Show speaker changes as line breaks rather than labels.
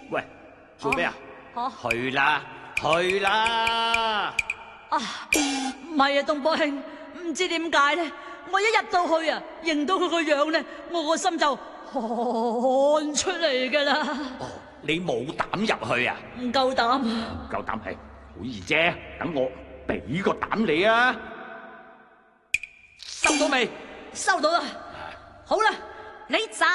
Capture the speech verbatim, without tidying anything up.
喂，做咩啊？
吓
去啦，去啦！
啊，唔係啊，東坡兄，唔知點解咧，我一入到去啊，認到佢個樣咧，我個心就汗出嚟噶啦。
哦，你冇膽入去啊？
唔夠膽。
唔夠膽係好易啫，等我俾個膽你啊！收到未？
收到啦。好啦，你斬。